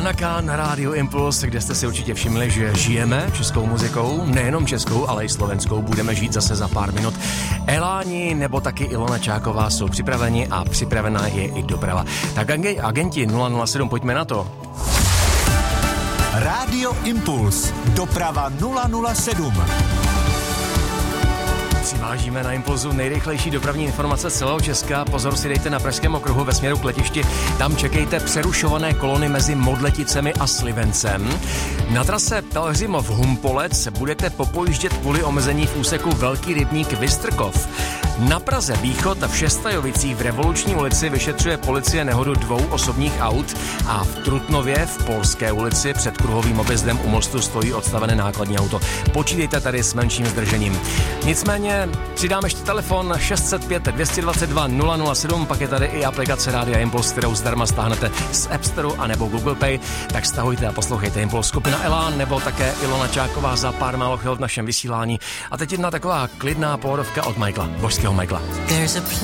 Hanaka na rádiu Impuls, kde jste si určitě všimli, že žijeme českou muzikou, nejenom českou, ale i slovenskou, budeme žít zase za pár minut. Eláni nebo taky Ilona Čáková jsou připraveni a připravená je i doprava. Tak agenti 007, pojďme na to. Rádio Impuls, doprava 007. Přivážíme na Impulzu nejrychlejší dopravní informace z celého Česka. Pozor si dejte na Pražském okruhu ve směru k letišti. Tam čekejte přerušované kolony mezi Modleticemi a Slivencem. Na trase Pelhřimov-Humpolec budete popojíždět kvůli omezení v úseku Velký rybník Vystrkov. Na Praze Východ v Šestajovicích v Revoluční ulici vyšetřuje policie nehodu 2 osobních aut a v Trutnově v Polské ulici před kruhovým objezdem u mostu stojí odstavené nákladní auto. Počítejte tady s menším zdržením. Nicméně přidám ještě telefon 605 222 007, pak je tady i aplikace Rádia Impuls, kterou zdarma stáhnete z App Store a nebo Google Play, tak stahujte a poslouchejte Impuls. Skupina Elán nebo také Ilona Čáková za pár málo chvil v našem vysílání. A teď jedna taková klidná pohodovka od Michaela, božského Michaela.